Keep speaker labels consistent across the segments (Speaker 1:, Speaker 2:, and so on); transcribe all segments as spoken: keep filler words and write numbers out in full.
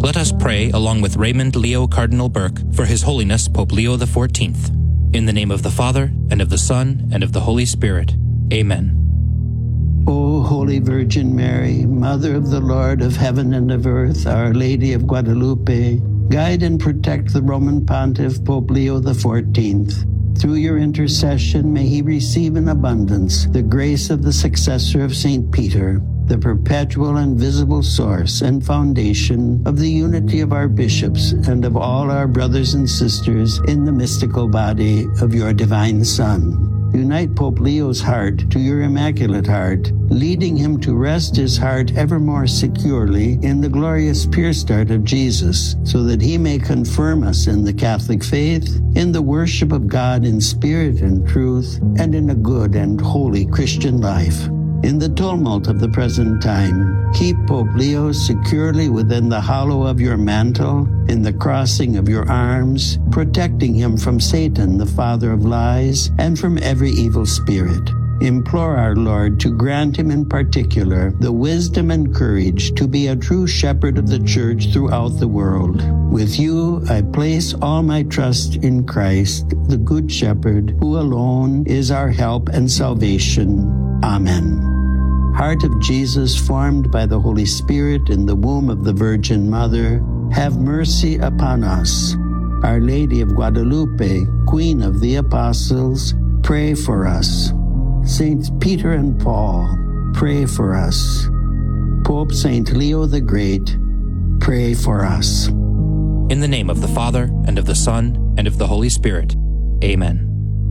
Speaker 1: Let us pray along with Raymond Leo Cardinal Burke for His Holiness Pope Leo the fourteenth. In the name of the Father, and of the Son, and of the Holy Spirit. Amen.
Speaker 2: O Holy Virgin Mary, Mother of the Lord of heaven and of earth, Our Lady of Guadalupe, guide and protect the Roman Pontiff Pope Leo the fourteenth. Through your intercession, may he receive in abundance the grace of the successor of Saint Peter, the perpetual and visible source and foundation of the unity of our bishops and of all our brothers and sisters in the mystical body of your divine Son. Unite Pope Leo's heart to your Immaculate Heart, leading him to rest his heart ever more securely in the glorious pierced heart of Jesus, so that he may confirm us in the Catholic faith, in the worship of God in spirit and truth, and in a good and holy Christian life. In the tumult of the present time, keep Pope Leo securely within the hollow of your mantle, in the crossing of your arms, protecting him from Satan, the father of lies, and from every evil spirit. Implore our Lord to grant him in particular the wisdom and courage to be a true shepherd of the Church throughout the world. With you, I place all my trust in Christ, the Good Shepherd, who alone is our help and salvation. Amen. Heart of Jesus, formed by the Holy Spirit in the womb of the Virgin Mother, have mercy upon us. Our Lady of Guadalupe, Queen of the Apostles, pray for us. Saints Peter and Paul, pray for us. Pope Saint Leo the Great, pray for us.
Speaker 1: In the name of the Father, and of the Son, and of the Holy Spirit. Amen.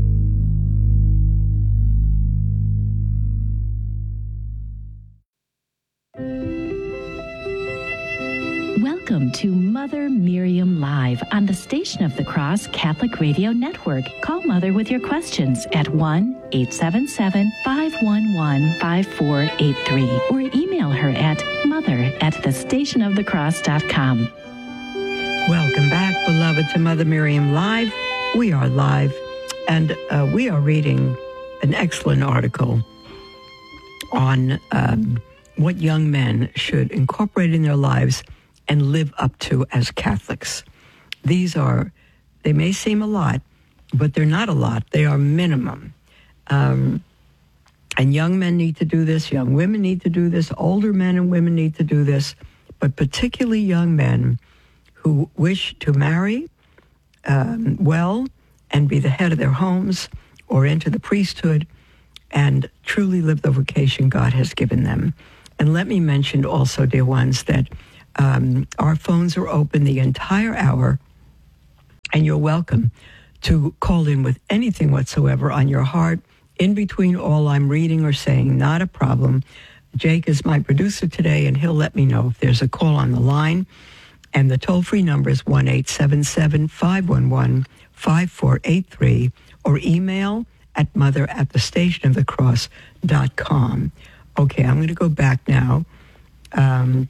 Speaker 3: Welcome to Mother Miriam Live on the Station of the Cross Catholic Radio Network. Call Mother with your questions at one eight seven seven, five one one, five four eight three or email her at mother at the station of the cross dot com.
Speaker 4: Welcome back, beloved, to Mother Miriam Live. We are live, and uh, we are reading an excellent article on um, what young men should incorporate in their lives and live up to as Catholics. These are, they may seem a lot, but they're not a lot. They are minimum. Um, and young men need to do this. Young women need to do this. Older men and women need to do this. But particularly young men who wish to marry um, well and be the head of their homes or enter the priesthood and truly live the vocation God has given them. And let me mention also, dear ones, that Um, our phones are open the entire hour, and you're welcome to call in with anything whatsoever on your heart in between all I'm reading or saying. Not a problem. Jake is my producer today, and he'll let me know if there's a call on the line. And the toll-free number is one eight seven seven, five one one, five four eight three or email at mother at the station of the cross dot com. Okay, I'm going to go back now. Um...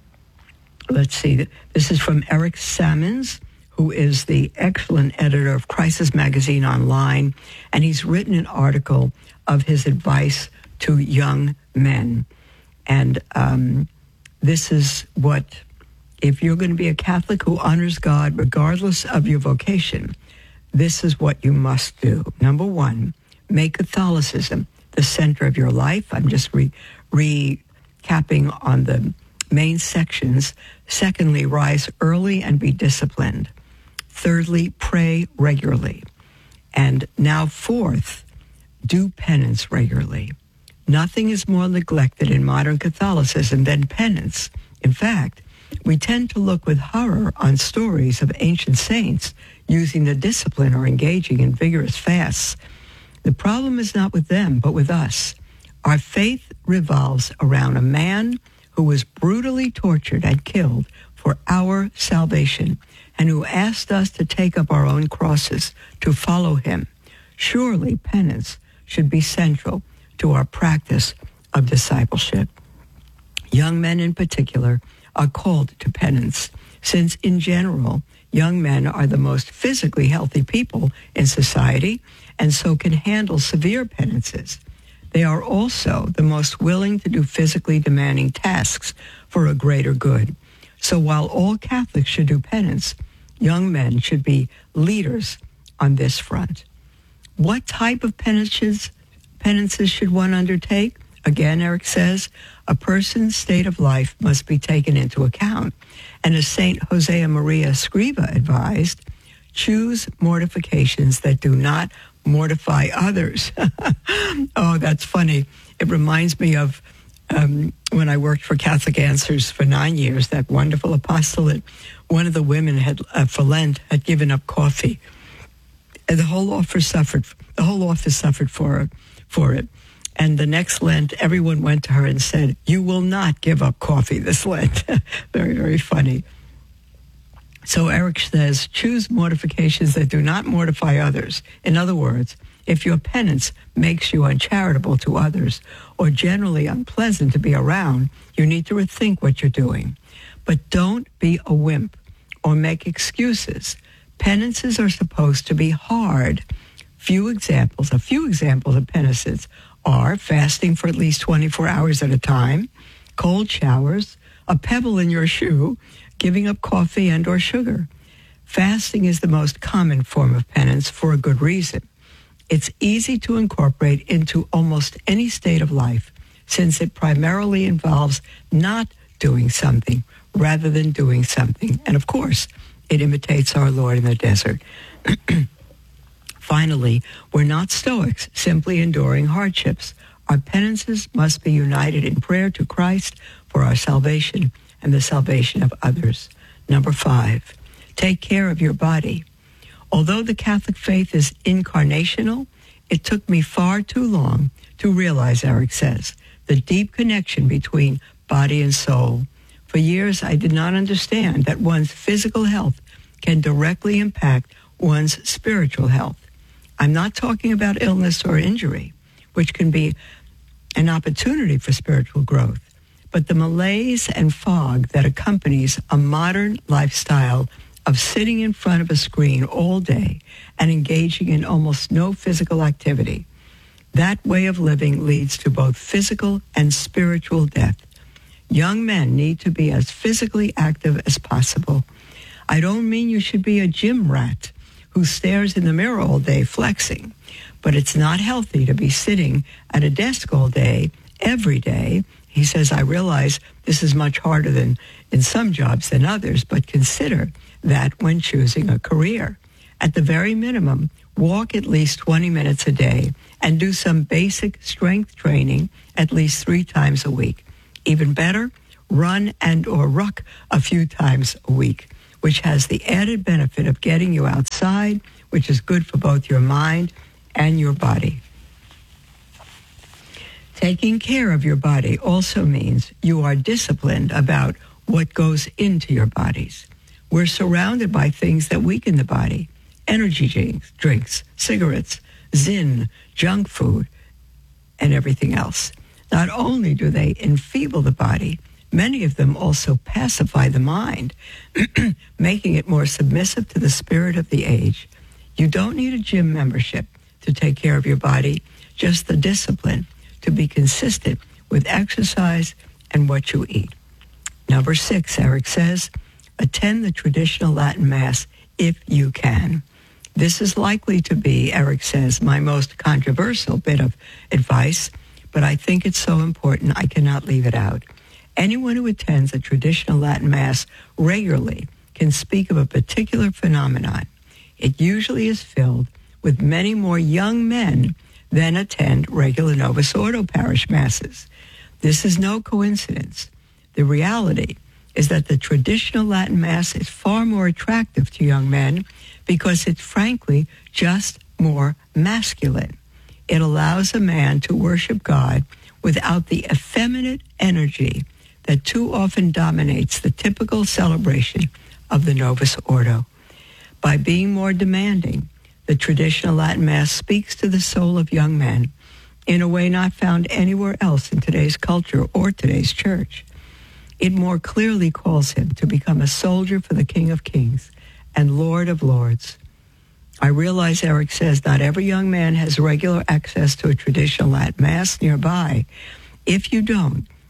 Speaker 4: Let's see. This is from Eric Sammons, who is the excellent editor of Crisis Magazine Online, and he's written an article of his advice to young men. And um, this is what, if you're going to be a Catholic who honors God regardless of your vocation, this is what you must do. Number one, make Catholicism the center of your life. I'm just re- recapping on the main sections. Secondly, rise early and be disciplined. Thirdly, pray regularly. And now fourth, do penance regularly. Nothing is more neglected in modern Catholicism than penance. In fact, we tend to look with horror on stories of ancient saints using the discipline or engaging in vigorous fasts. The problem is not with them, but with us. Our faith revolves around a man who was brutally tortured and killed for our salvation, and who asked us to take up our own crosses to follow him. Surely penance should be central to our practice of discipleship. Young men in particular are called to penance, since in general, young men are the most physically healthy people in society, and so can handle severe penances. They are also the most willing to do physically demanding tasks for a greater good. So while all Catholics should do penance, young men should be leaders on this front. What type of penances, penances should one undertake? Again, Eric says, a person's state of life must be taken into account. And as Saint Josea Maria Escriva advised, choose mortifications that do not mortify others. Oh, that's funny. It reminds me of um, when I worked for Catholic Answers for nine years, that wonderful apostolate. One of the women had, uh, for Lent, had given up coffee. And the whole office suffered. The whole office suffered for it. For it. And the next Lent, everyone went to her and said, "You will not give up coffee this Lent." Very, very funny. So Eric says, choose mortifications that do not mortify others. In other words, if your penance makes you uncharitable to others or generally unpleasant to be around, you need to rethink what you're doing. But don't be a wimp or make excuses. Penances are supposed to be hard. Few examples, a few examples of penances are fasting for at least twenty-four hours at a time, cold showers, a pebble in your shoe, giving up coffee and or sugar. Fasting is the most common form of penance for a good reason. It's easy to incorporate into almost any state of life, since it primarily involves not doing something rather than doing something. And of course, it imitates our Lord in the desert. Finally, we're not Stoics, simply enduring hardships. Our penances must be united in prayer to Christ for our salvation and the salvation of others. Number five, take care of your body. Although the Catholic faith is incarnational, it took me far too long to realize, Eric says, the deep connection between body and soul. For years, I did not understand that one's physical health can directly impact one's spiritual health. I'm not talking about illness or injury, which can be an opportunity for spiritual growth, but the malaise and fog that accompanies a modern lifestyle of sitting in front of a screen all day and engaging in almost no physical activity. That way of living leads to both physical and spiritual death. Young men need to be as physically active as possible. I don't mean you should be a gym rat who stares in the mirror all day flexing, but it's not healthy to be sitting at a desk all day, every day. He says, I realize this is much harder than in some jobs than others, but consider that when choosing a career. At the very minimum, walk at least twenty minutes a day and do some basic strength training at least three times a week. Even better, run and or ruck a few times a week, which has the added benefit of getting you outside, which is good for both your mind and your body. Taking care of your body also means you are disciplined about what goes into your bodies. We're surrounded by things that weaken the body: energy drinks, drinks, cigarettes, zin, junk food, and everything else. Not only do they enfeeble the body, many of them also pacify the mind, making it more submissive to the spirit of the age. You don't need a gym membership to take care of your body, just the discipline to be consistent with exercise and what you eat. Number six, Eric says, attend the traditional Latin Mass if you can. This is likely to be, Eric says, my most controversial bit of advice, but I think it's so important I cannot leave it out. Anyone who attends a traditional Latin Mass regularly can speak of a particular phenomenon. It usually is filled with many more young men than attend regular Novus Ordo parish masses. This is no coincidence. The reality is that the traditional Latin Mass is far more attractive to young men because it's frankly just more masculine. It allows a man to worship God without the effeminate energy that too often dominates the typical celebration of the Novus Ordo. By being more demanding, the traditional Latin Mass speaks to the soul of young men in a way not found anywhere else in today's culture or today's church. It more clearly calls him to become a soldier for the King of Kings and Lord of Lords. I realize, Eric says, not every young man has regular access to a traditional Latin Mass nearby. If you don't,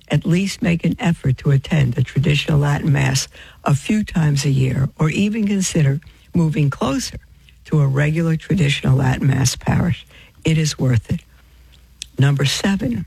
Speaker 4: At least make an effort to attend a traditional Latin Mass a few times a year, or even consider moving closer to a regular traditional Latin Mass parish. It is worth it. Number seven,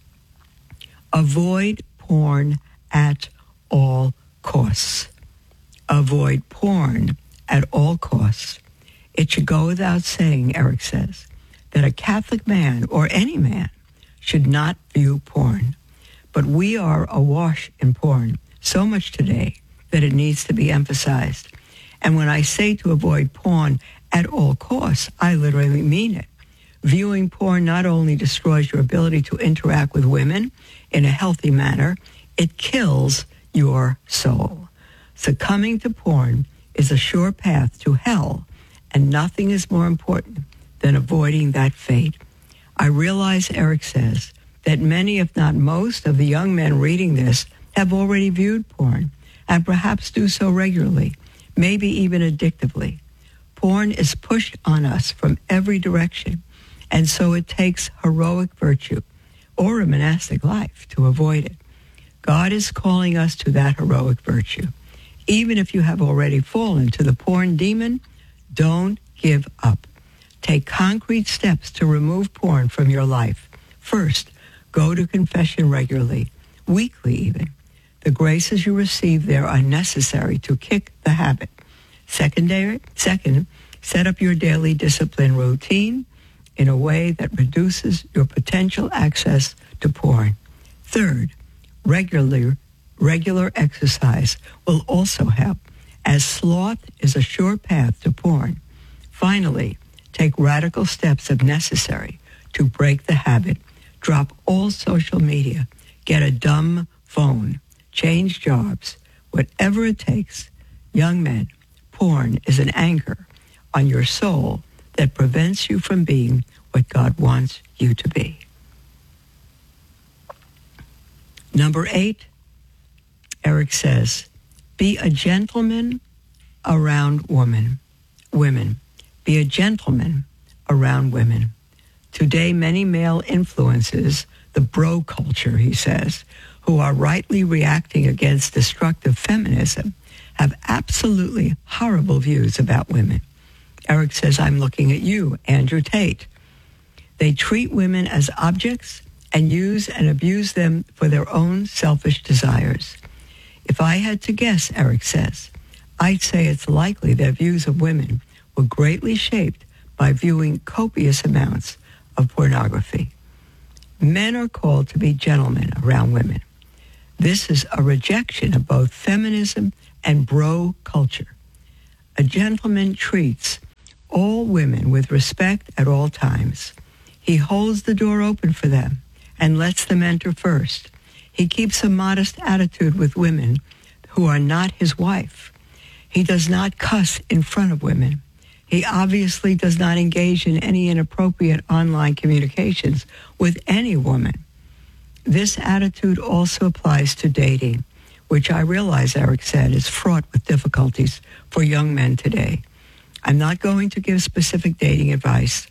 Speaker 4: avoid porn at all costs. Avoid porn at all costs. It should go without saying, Eric says, that a Catholic man or any man should not view porn. But we are awash in porn so much today that it needs to be emphasized. And when I say to avoid porn at all costs, I literally mean it. Viewing porn not only destroys your ability to interact with women in a healthy manner, it kills your soul. Succumbing to porn is a sure path to hell, and nothing is more important than avoiding that fate. I realize, Eric says, that many, if not most, of the young men reading this have already viewed porn, and perhaps do so regularly, maybe even addictively. Porn is pushed on us from every direction, and so it takes heroic virtue or a monastic life to avoid it. God is calling us to that heroic virtue. Even if you have already fallen to the porn demon, don't give up. Take concrete steps to remove porn from your life. First, go to confession regularly, weekly even. The graces you receive there are necessary to kick the habit. Secondary, second, set up your daily discipline routine in a way that reduces your potential access to porn. Third, regular, regular exercise will also help, as sloth is a sure path to porn. Finally, take radical steps if necessary to break the habit. Drop all social media. Get a dumb phone. Change jobs. Whatever it takes. Young men, porn is an anchor on your soul that prevents you from being what God wants you to be. Number eight, Eric says, be a gentleman around women. Women. Be a gentleman around women. Today, many male influences, the bro culture, he says, who are rightly reacting against destructive feminism, have absolutely horrible views about women. Eric says, I'm looking at you, Andrew Tate. They treat women as objects and use and abuse them for their own selfish desires. If I had to guess, Eric says, I'd say it's likely their views of women were greatly shaped by viewing copious amounts of pornography. Men are called to be gentlemen around women. This is a rejection of both feminism and bro culture. A gentleman treats all women with respect at all times. He holds the door open for them and lets them enter first. He keeps a modest attitude with women who are not his wife. He does not cuss in front of women. He obviously does not engage in any inappropriate online communications with any woman. This attitude also applies to dating, which I realize, Eric said, is fraught with difficulties for young men today. I'm not going to give specific dating advice,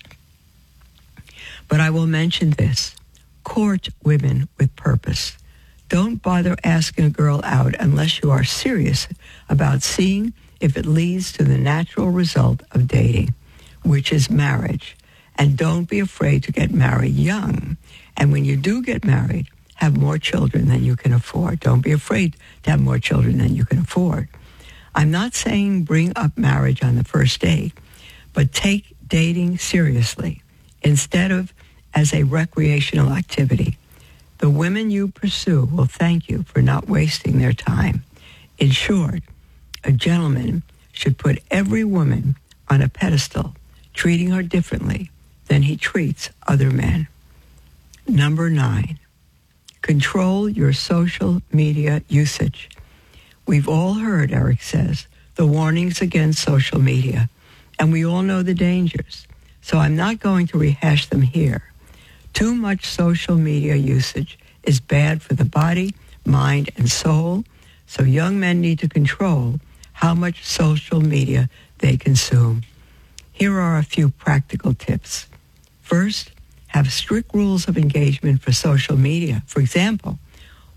Speaker 4: but I will mention this. Court women with purpose. Don't bother asking a girl out unless you are serious about seeing if it leads to the natural result of dating, which is marriage. And don't be afraid to get married young. And when you do get married, have more children than you can afford. Don't be afraid to have more children than you can afford. I'm not saying bring up marriage on the first date, but take dating seriously instead of as a recreational activity. The women you pursue will thank you for not wasting their time. In short, a gentleman should put every woman on a pedestal, treating her differently than he treats other men. Number nine, control your social media usage. We've all heard, Eric says, the warnings against social media, and we all know the dangers, so I'm not going to rehash them here. Too much social media usage is bad for the body, mind, and soul, so young men need to control how much social media they consume. Here are a few practical tips. First, have strict rules of engagement for social media. For example,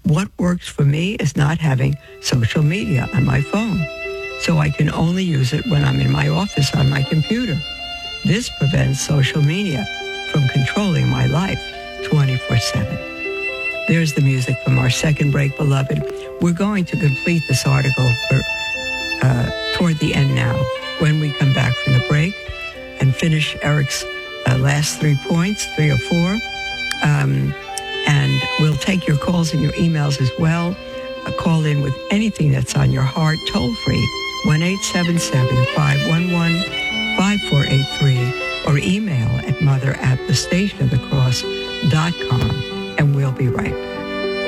Speaker 4: What works for me is not having social media on my phone, so I can only use it when I'm in my office on my computer. This prevents social media from controlling my life twenty-four seven. There's the music from our second break, beloved. We're going to complete this article for, uh, toward the end now, when we come back from the break and finish Eric's uh, last three points, three or four. Um, and we'll take your calls and your emails as well. Uh, call in with anything that's on your heart, toll free, one eight seven seven, five one one, five four eight three, or email at mother at the station of the cross dot com. And we'll be right back.